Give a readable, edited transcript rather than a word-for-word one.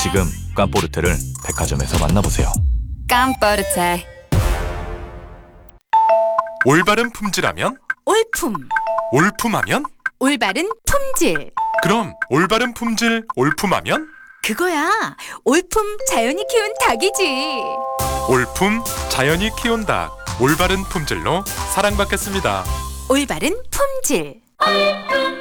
지금 깜포르테를 백화점에서 만나보세요. 깜빠르테 올바른 품질하면? 올품 올품하면? 올바른 품질 그럼 올바른 품질 올품하면? 그거야 올품 자연이 키운 닭이지. 올품 자연이 키운 닭 올바른 품질로 사랑받겠습니다. 올바른 품질